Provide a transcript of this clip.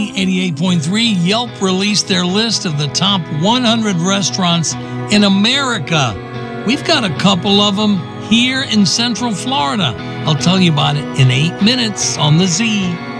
88.3, Yelp released their list of the top 100 restaurants in America. We've got a couple of them here in Central Florida. I'll tell you about it in 8 minutes on The Z.